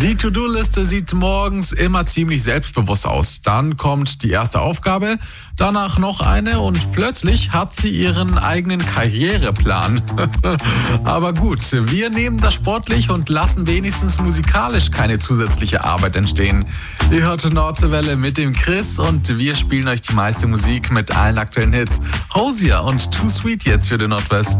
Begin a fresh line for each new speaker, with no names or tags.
Die To-Do-Liste sieht morgens immer ziemlich selbstbewusst aus. Dann kommt die erste Aufgabe, danach noch eine und plötzlich hat sie ihren eigenen Karriereplan. Aber gut, wir nehmen das sportlich und lassen wenigstens musikalisch keine zusätzliche Arbeit entstehen. Ihr hört Nordseewelle mit dem Chris und wir spielen euch die meiste Musik mit allen aktuellen Hits. Hosier und Too Sweet jetzt für den Nordwesten.